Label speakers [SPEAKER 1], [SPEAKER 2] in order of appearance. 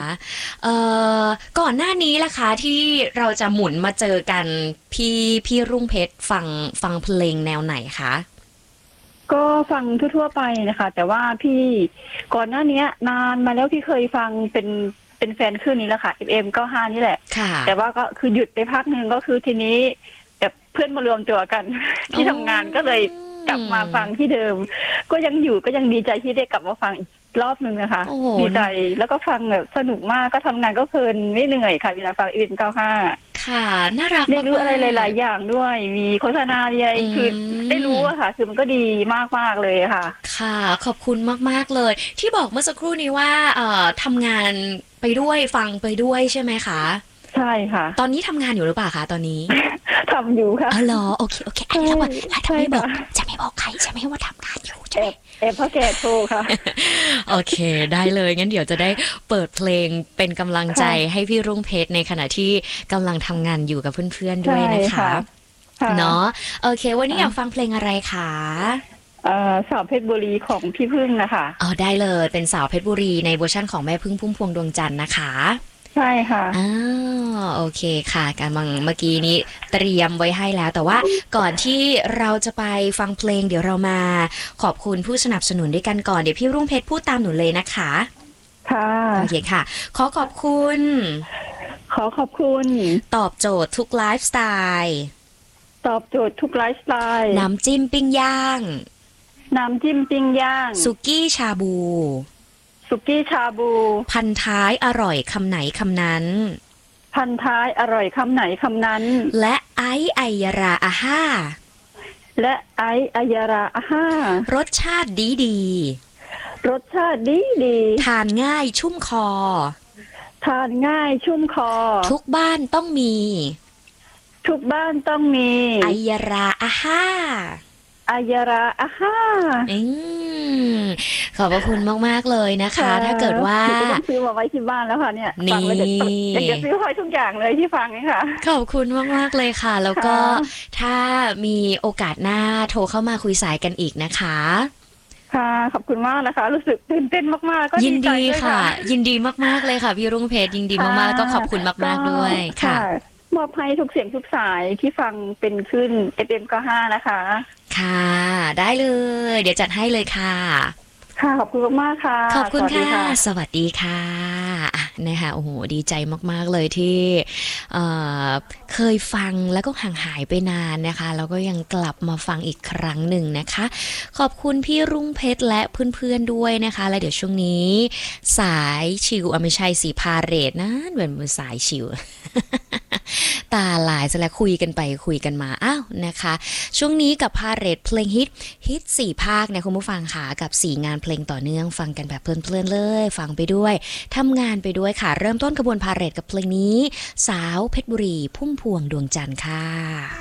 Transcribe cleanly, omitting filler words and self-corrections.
[SPEAKER 1] เอ่อก่อนหน้านี้ล่ะคะที่เราจะหมุนมาเจอกันพี่รุ่งเพชรฟังเพลงแนวไหนคะ
[SPEAKER 2] ก็ฟังทั่วๆไปนะคะแต่ว่าพี่ก่อนหน้านี้นานมาแล้วพี่เคยฟังเป็นแฟนคลื่นนี้แหละค่ะ FM 95นี่แหละ
[SPEAKER 1] ค่ะ
[SPEAKER 2] แต่ว่าก็คือหยุดไปพักหนึ่งก็คือทีนี้แบบเพื่อนมารวมตัวกัน ที่ทำงานก็เลยกลับมาฟังที่เดิมก็ยังอยู่ก็ยังดีใจที่ได้กลับมาฟังอีกรอบหนึ่งนะคะ
[SPEAKER 1] โอ้โห
[SPEAKER 2] ดีใจแล้วก็ฟังแบบสนุกมากก็ทำงานก็เพลินไม่เหนื่อยค่ะเวลาฟัง FM 95
[SPEAKER 1] ค่ะน่ารัก
[SPEAKER 2] ได้รู้อะไร
[SPEAKER 1] มาก
[SPEAKER 2] หลายๆอย่างด้วยมีโฆษณามีอะไร
[SPEAKER 1] ๆ
[SPEAKER 2] คือได้รู้อะค่ะคือมันก็ดีมากๆเลยค่ะ
[SPEAKER 1] ค่ะขอบคุณมากๆเลยที่บอกเมื่อสักครู่นี้ว่าทำงานไปด้วยฟังไปด้วยใช่ไหมคะ
[SPEAKER 2] ใช่ค่ะ
[SPEAKER 1] ตอนนี้ทำงานอยู่หรือเปล่าคะตอนนี้
[SPEAKER 2] ทำอยู่ค่ะ
[SPEAKER 1] อ๋อเหรอโอเคโอเคอัน
[SPEAKER 2] ใช่
[SPEAKER 1] นี้ถ้าว่าจะ
[SPEAKER 2] ใช่
[SPEAKER 1] ไม่บอก
[SPEAKER 2] ค่ะ
[SPEAKER 1] จะไม่บอกใครใช่ไหมว่าทำงานอยู่ใช่ไหม
[SPEAKER 2] แอบพ่อแก่โทรค่ะ
[SPEAKER 1] โอเคได้เลยงั้นเดี๋ยวจะได้เปิดเพลงเป็นกำลังใจ
[SPEAKER 2] ค่ะ
[SPEAKER 1] ให้พี่รุ่งเพชรในขณะที่กำลังทำงานอยู่กับเพื่อนๆด้
[SPEAKER 2] ใช่
[SPEAKER 1] วยนะคะ
[SPEAKER 2] ค่ะค่ะ
[SPEAKER 1] เนาะโอเควันนี้อยากฟัง
[SPEAKER 2] ค่ะ
[SPEAKER 1] เพลงอะไรคะ
[SPEAKER 2] สาวเพชรบุรีของพี่พึ่งนะคะ
[SPEAKER 1] อ๋อได้เลยเป็นสาวเพชรบุรีในเวอร์ชั่นของแม่พึ่งพุ่มพวงดวงจันทร์นะคะ
[SPEAKER 2] ใช่ค่ะ
[SPEAKER 1] อ้าวโอเคค่ะการบังเมื่อกี้นี้เตรียมไว้ให้แล้วแต่ว่าก่อนที่เราจะไปฟังเพลงเดี๋ยวเรามาขอบคุณผู้สนับสนุนด้วยกันก่อนเดี๋ยวพี่รุ่งเพชรพูดตามหนูเลยนะคะ
[SPEAKER 2] ค่ะ
[SPEAKER 1] โอเคค่ะขอขอบคุณ
[SPEAKER 2] ขอขอบคุณ
[SPEAKER 1] ตอบโจทย์ทุกไลฟ์สไตล์
[SPEAKER 2] ตอบโจทย์ทุกไลฟ์สไตล์
[SPEAKER 1] น้ำจิ้มปิ้งย่าง
[SPEAKER 2] น้ำจิ้มปิ้งย่าง
[SPEAKER 1] สุกี้ชาบู
[SPEAKER 2] สุกี้ชาบู
[SPEAKER 1] พันท้ายอร่อยคำไหนคำนั้น
[SPEAKER 2] พันท้ายอร่อยคำไหนคำนั้น
[SPEAKER 1] และไอซ์ไอยราอาห้า
[SPEAKER 2] และไอซ์อายาราอาห้าร
[SPEAKER 1] สชาติดีดี
[SPEAKER 2] รสชาติดีดี
[SPEAKER 1] ทานง่ายชุ่มคอ
[SPEAKER 2] ทานง่ายชุ่มคอ
[SPEAKER 1] ทุกบ้านต้องมี
[SPEAKER 2] ทุกบ้านต้องมี
[SPEAKER 1] ไอยราอาห้า
[SPEAKER 2] อายาราอาห้า
[SPEAKER 1] อืมขอบพระคุณมากๆเลยนะคะ
[SPEAKER 2] ค่ะ
[SPEAKER 1] ถ้าเกิดว่า
[SPEAKER 2] หนูก็ต้องซื้อมาไว้ที่บ้านแล้วค่ะเนี่ยฟัง
[SPEAKER 1] นี่
[SPEAKER 2] แล้วอยากจะซื้อไว้ทุกอย่างเลยที่ฟังนี่ค่ะ
[SPEAKER 1] ขอบคุณมากๆเลยค่ะแล้วก็
[SPEAKER 2] ค่ะ
[SPEAKER 1] ถ้ามีโอกาสหน้าโทรเข้ามาคุยสายกันอีกนะคะ
[SPEAKER 2] ค่ะขอบคุณมากนะคะรู้สึกตื่นเต้นมากๆก็
[SPEAKER 1] ยิน
[SPEAKER 2] ดีใจ
[SPEAKER 1] ดี
[SPEAKER 2] ด้วย
[SPEAKER 1] ค่ะ
[SPEAKER 2] ค่ะ
[SPEAKER 1] ยินดีมากๆเลยค่ะพี่รุ่งเพชรยินดี
[SPEAKER 2] ค่ะ
[SPEAKER 1] มากๆก็ขอบคุณมากๆด้วยค่ะ
[SPEAKER 2] มอบให้ทุกเสียงทุกสายที่ฟังเป็นขึ้น FM 95นะคะ
[SPEAKER 1] ค่ะได้เลยเดี๋ยวจัดให้เลยค่ะ
[SPEAKER 2] ค่ะขอบคุณมากๆค่ะ
[SPEAKER 1] ขอบคุณ
[SPEAKER 2] สวัสดี
[SPEAKER 1] ค่ะ
[SPEAKER 2] ค่ะ
[SPEAKER 1] สวัสดีค่ะอ่ะนะคะโอ้โหดีใจมากๆเลยที่เอ่อเคยฟังแล้วก็ห่างหายไปนานนะคะแล้วก็ยังกลับมาฟังอีกครั้งหนึ่งนะคะขอบคุณพี่รุ่งเพชรและเพื่อนๆด้วยนะคะแล้วเดี๋ยวช่วงนี้สายชิวไม่ใช่สีพาเหรดนะเหมือนสายชิว ตาลายจะแล้วคุยกันไปคุยกันมาอ้าวนะคะช่วงนี้กับพาเหรดเพลงฮิต4ภาคนะคุณผู้ฟังค่ะกับ4งานเพลงต่อเนื่องฟังกันแบบเพลินๆเลยฟังไปด้วยทำงานไปด้วยค่ะเริ่มต้นขบวนพาเหรดกับเพลงนี้สาวเพชรบุรีพุ่มพวงดวงจันทร์ค่ะ